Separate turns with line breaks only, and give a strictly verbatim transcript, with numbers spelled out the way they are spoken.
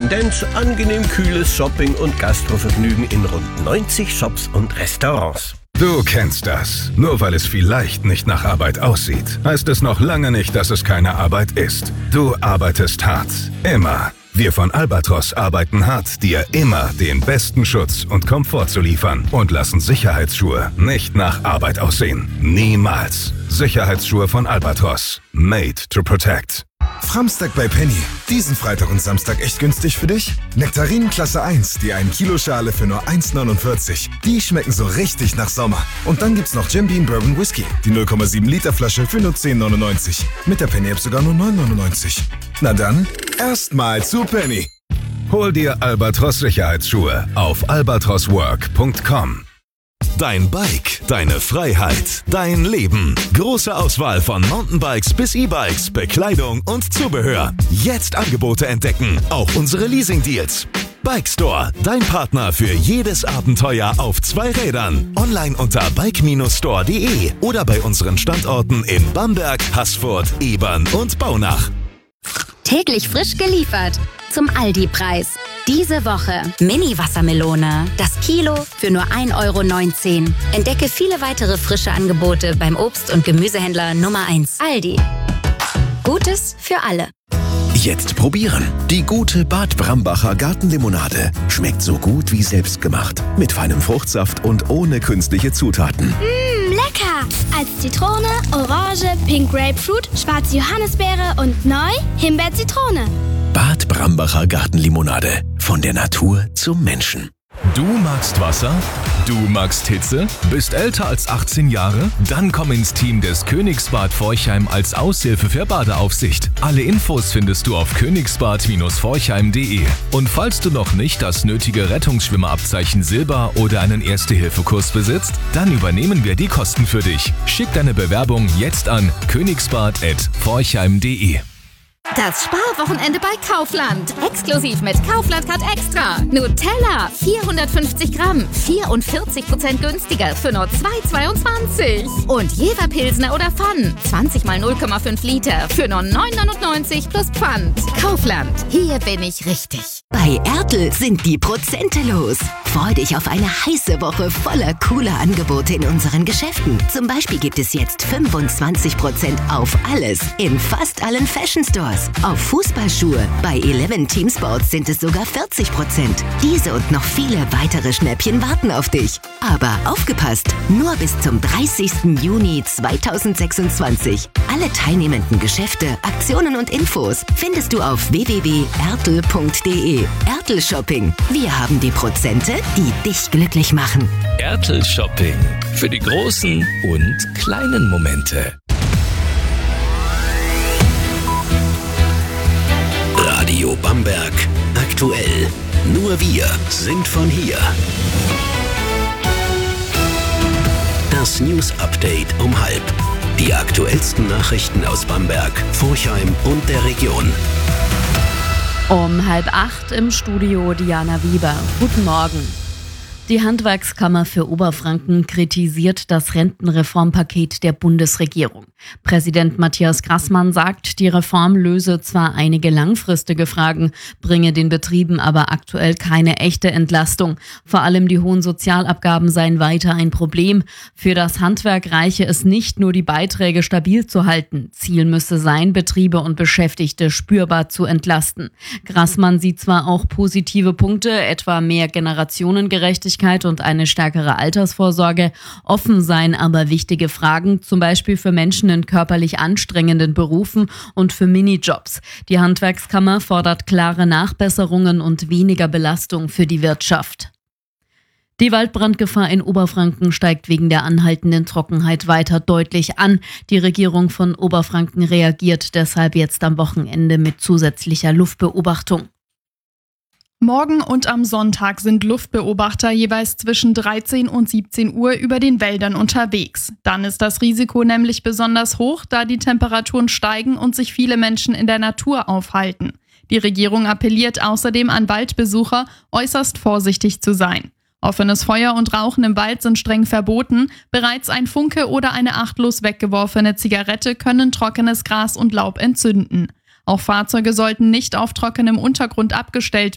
Tendenz angenehm kühles Shopping und Gastrovergnügen in rund neunzig Shops und Restaurants.
Du kennst das. Nur weil es vielleicht nicht nach Arbeit aussieht, heißt es noch lange nicht, dass es keine Arbeit ist. Du arbeitest hart. Immer. Wir von Albatros arbeiten hart, dir immer den besten Schutz und Komfort zu liefern und lassen Sicherheitsschuhe nicht nach Arbeit aussehen. Niemals. Sicherheitsschuhe von Albatros. Made to protect.
Framstag bei Penny. Diesen Freitag und Samstag echt günstig für dich? Nektarinen Klasse eins, die ein Kilo Schale für nur eins neunundvierzig. Die schmecken so richtig nach Sommer. Und dann gibt's noch Jim Beam Bourbon Whisky, die null Komma sieben Liter Flasche für nur zehn neunundneunzig. Mit der Penny App sogar nur neun neunundneunzig. Na dann, erstmal zu Penny.
Hol dir Albatros Sicherheitsschuhe auf albatros work punkt com.
Dein Bike, deine Freiheit, dein Leben. Große Auswahl von Mountainbikes bis E-Bikes, Bekleidung und Zubehör. Jetzt Angebote entdecken, auch unsere Leasing-Deals. Bike Store, dein Partner für jedes Abenteuer auf zwei Rädern. Online unter bike Bindestrich store punkt de oder bei unseren Standorten in Bamberg, Haßfurt, Ebern und Baunach.
Täglich frisch geliefert zum Aldi-Preis. Diese Woche Mini-Wassermelone, das Kilo für nur ein Euro neunzehn. Entdecke viele weitere frische Angebote beim Obst- und Gemüsehändler Nummer eins. Aldi. Gutes für alle.
Jetzt probieren. Die gute Bad Brambacher Gartenlimonade. Schmeckt so gut wie selbstgemacht. Mit feinem Fruchtsaft und ohne künstliche Zutaten.
Mmm, lecker! Als Zitrone, Orange, Pink Grapefruit, schwarze Johannisbeere und neu Himbeer-Zitrone.
Bad Brambacher Gartenlimonade. Von der Natur zum Menschen.
Du magst Wasser? Du magst Hitze? Bist älter als achtzehn Jahre? Dann komm ins Team des Königsbad Forchheim als Aushilfe für Badeaufsicht. Alle Infos findest du auf königsbad Bindestrich forchheim punkt de. Und falls du noch nicht das nötige Rettungsschwimmerabzeichen Silber oder einen Erste-Hilfe-Kurs besitzt, dann übernehmen wir die Kosten für dich. Schick deine Bewerbung jetzt an königsbad at forchheim punkt de.
Das Sparwochenende bei Kaufland. Exklusiv mit Kaufland Card Extra. Nutella vierhundertfünfzig Gramm, vierundvierzig Prozent günstiger für nur zwei Euro zweiundzwanzig. Und Jever Pilsner oder Pfann, zwanzig mal null Komma fünf Liter für nur neun Euro neunundneunzig plus Pfand. Kaufland, hier bin ich richtig.
Bei Ertl sind die Prozente los. Freu dich auf eine heiße Woche voller cooler Angebote in unseren Geschäften. Zum Beispiel gibt es jetzt fünfundzwanzig Prozent auf alles in fast allen Fashion Stores. Auf Fußballschuhe bei Eleven Team Sports sind es sogar vierzig Prozent. Diese und noch viele weitere Schnäppchen warten auf dich. Aber aufgepasst, nur bis zum dreißigsten Juni zweitausendsechsundzwanzig. Alle teilnehmenden Geschäfte, Aktionen und Infos findest du auf w w w punkt ertl punkt de. Ertl Shopping. Wir haben die Prozente, die dich glücklich machen.
Ertl Shopping. Für die großen und kleinen Momente.
Radio Bamberg. Aktuell. Nur wir sind von hier. Das News Update um halb. Die aktuellsten Nachrichten aus Bamberg, Forchheim und der Region.
Um halb acht im Studio Diana Wieber. Guten Morgen. Die Handwerkskammer für Oberfranken kritisiert das Rentenreformpaket der Bundesregierung. Präsident Matthias Grassmann sagt, die Reform löse zwar einige langfristige Fragen, bringe den Betrieben aber aktuell keine echte Entlastung. Vor allem die hohen Sozialabgaben seien weiter ein Problem. Für das Handwerk reiche es nicht nur, die Beiträge stabil zu halten. Ziel müsse sein, Betriebe und Beschäftigte spürbar zu entlasten. Grassmann sieht zwar auch positive Punkte, etwa mehr Generationengerechtigkeit und eine stärkere Altersvorsorge. Offen seien aber wichtige Fragen, zum Beispiel für Menschen in körperlich anstrengenden Berufen und für Minijobs. Die Handwerkskammer fordert klare Nachbesserungen und weniger Belastung für die Wirtschaft. Die Waldbrandgefahr in Oberfranken steigt wegen der anhaltenden Trockenheit weiter deutlich an. Die Regierung von Oberfranken reagiert deshalb jetzt am Wochenende mit zusätzlicher Luftbeobachtung.
Morgen und am Sonntag sind Luftbeobachter jeweils zwischen dreizehn und siebzehn Uhr über den Wäldern unterwegs. Dann ist das Risiko nämlich besonders hoch, da die Temperaturen steigen und sich viele Menschen in der Natur aufhalten. Die Regierung appelliert außerdem an Waldbesucher, äußerst vorsichtig zu sein. Offenes Feuer und Rauchen im Wald sind streng verboten. Bereits ein Funke oder eine achtlos weggeworfene Zigarette können trockenes Gras und Laub entzünden. Auch Fahrzeuge sollten nicht auf trockenem Untergrund abgestellt